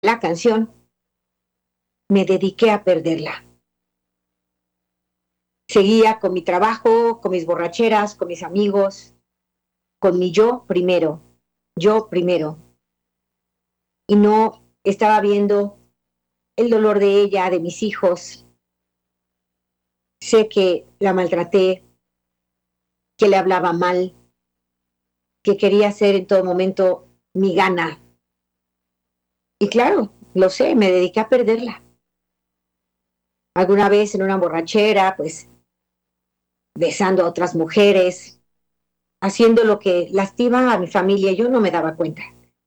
la canción, me dediqué a perderla. Seguía con mi trabajo, con mis borracheras, con mis amigos, con mi yo primero. Y no estaba viendo el dolor de ella, de mis hijos. Sé que la maltraté, que le hablaba mal, que quería ser en todo momento mi gana. Y claro, lo sé, me dediqué a perderla. Alguna vez en una borrachera, pues besando a otras mujeres, haciendo lo que lastima a mi familia, yo no me daba cuenta.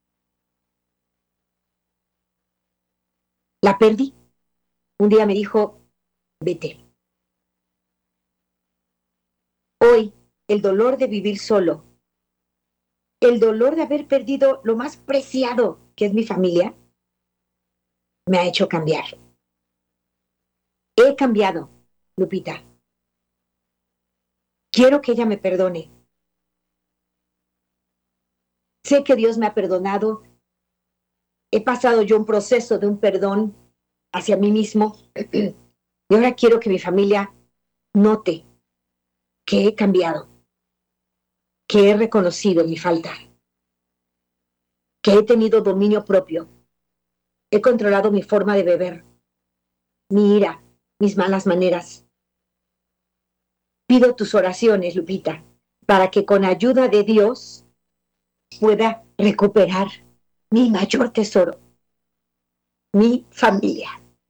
La perdí. Un día me dijo, vete. Hoy, el dolor de vivir solo, el dolor de haber perdido lo más preciado, que es mi familia, me ha hecho cambiar. He cambiado, Lupita. Quiero que ella me perdone. Sé que Dios me ha perdonado. He pasado yo un proceso de un perdón hacia mí mismo. Y ahora quiero que mi familia note que he cambiado, que he reconocido mi falta, que he tenido dominio propio. He controlado mi forma de beber, mi ira, mis malas maneras. Pido tus oraciones, Lupita, para que con ayuda de Dios pueda recuperar mi mayor tesoro, mi familia.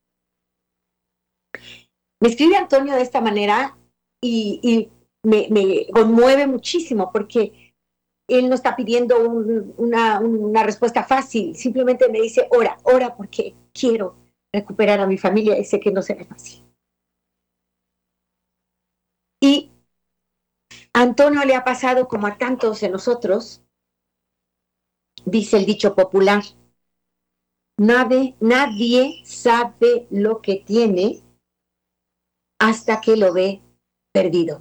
Me escribe Antonio de esta manera y me conmueve muchísimo porque él no está pidiendo una respuesta fácil, simplemente me dice, ora porque quiero recuperar a mi familia y sé que no será fácil. Y a Antonio le ha pasado como a tantos de nosotros, dice el dicho popular, nadie sabe lo que tiene hasta que lo ve perdido.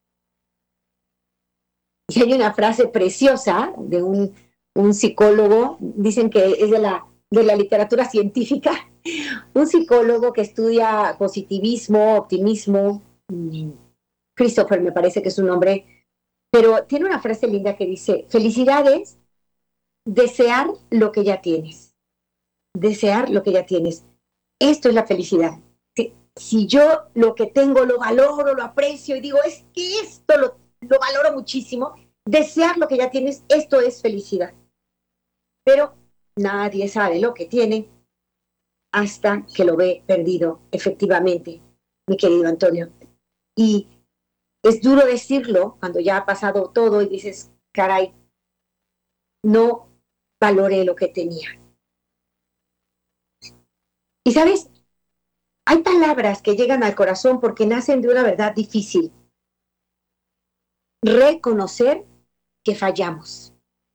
Y hay una frase preciosa de un psicólogo, dicen que es de la literatura científica, un psicólogo que estudia positivismo, optimismo, Christopher me parece que es su nombre, pero tiene una frase linda que dice, felicidades, desear lo que ya tienes, desear lo que ya tienes. Esto es la felicidad. Si yo lo que tengo lo valoro, lo aprecio y digo, es que esto lo valoro muchísimo, desear lo que ya tienes, esto es felicidad. Pero nadie sabe lo que tiene hasta que lo ve perdido, efectivamente, mi querido Antonio. Y es duro decirlo cuando ya ha pasado todo y dices, caray, no valoré lo que tenía. Y sabes, hay palabras que llegan al corazón porque nacen de una verdad difícil. Reconocer que fallamos.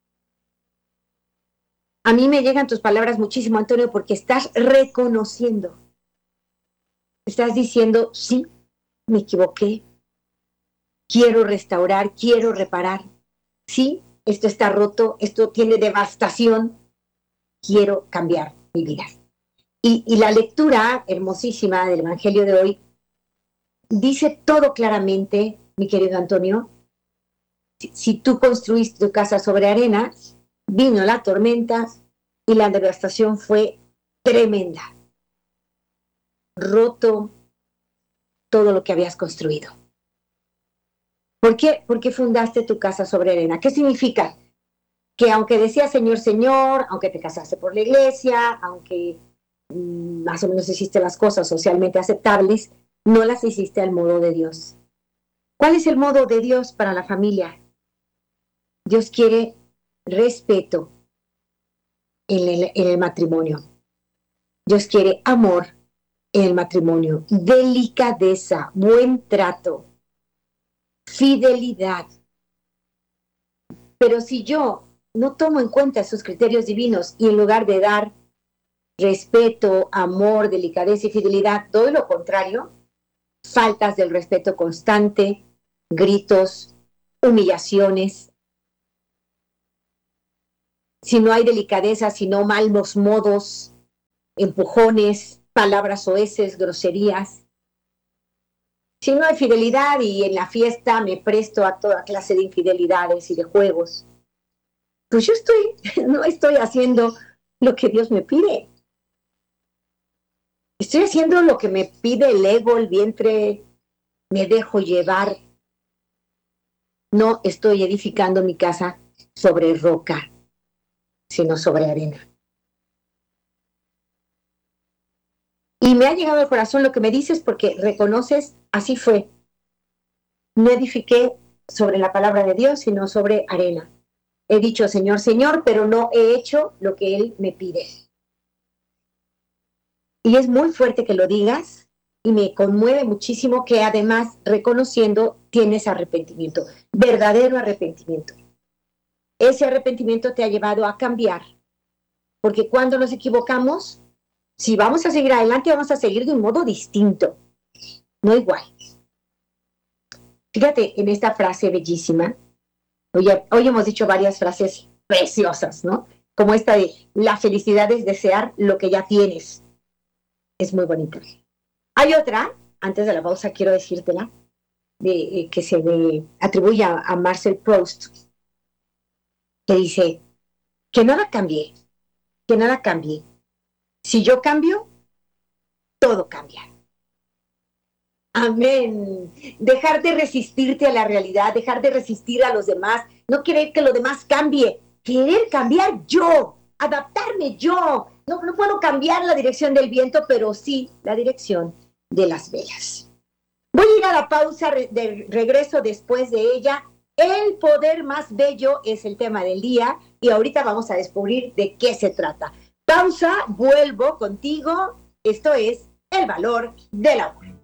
A mí me llegan tus palabras muchísimo, Antonio, porque estás reconociendo. Estás diciendo, sí, me equivoqué, quiero restaurar, quiero reparar. Sí, esto está roto, esto tiene devastación, quiero cambiar mi vida. Y la lectura hermosísima del Evangelio de hoy dice todo claramente, mi querido Antonio. Si tú construiste tu casa sobre arena, vino la tormenta y la devastación fue tremenda. Roto todo lo que habías construido. ¿Por qué fundaste tu casa sobre arena? ¿Qué significa? Que aunque decías Señor, Señor, aunque te casaste por la iglesia, aunque más o menos hiciste las cosas socialmente aceptables, no las hiciste al modo de Dios. ¿Cuál es el modo de Dios para la familia? Dios quiere respeto en el matrimonio. Dios quiere amor en el matrimonio, delicadeza, buen trato, fidelidad. Pero si yo no tomo en cuenta esos criterios divinos y en lugar de dar respeto, amor, delicadeza y fidelidad, doy lo contrario, faltas del respeto constante, gritos, humillaciones, si no hay delicadeza, si no malos modos, empujones, palabras soeces, groserías. Si no hay fidelidad y en la fiesta me presto a toda clase de infidelidades y de juegos, pues yo no estoy haciendo lo que Dios me pide. Estoy haciendo lo que me pide el ego, el vientre, me dejo llevar. No estoy edificando mi casa sobre roca, sino sobre arena. Y me ha llegado al corazón lo que me dices porque reconoces, así fue. No edifiqué sobre la palabra de Dios, sino sobre arena. He dicho, Señor, Señor, pero no he hecho lo que Él me pide. Y es muy fuerte que lo digas y me conmueve muchísimo que además, reconociendo, tienes arrepentimiento, verdadero arrepentimiento. Ese arrepentimiento te ha llevado a cambiar, porque cuando nos equivocamos, si vamos a seguir adelante, vamos a seguir de un modo distinto, no igual. Fíjate en esta frase bellísima. Hoy hemos dicho varias frases preciosas, ¿no? Como esta de, la felicidad es desear lo que ya tienes. Es muy bonita. Hay otra, antes de la pausa quiero decírtela, que se le atribuye a Marcel Proust, que dice, que nada cambie. Si yo cambio, todo cambia. Amén. Dejar de resistirte a la realidad, dejar de resistir a los demás, no querer que lo demás cambie, querer cambiar yo, adaptarme yo. No puedo cambiar la dirección del viento, pero sí la dirección de las velas. Voy a ir a la pausa, de regreso después de ella. El poder más bello es el tema del día y ahorita vamos a descubrir de qué se trata. Pausa, vuelvo contigo. Esto es El Valor del Amor.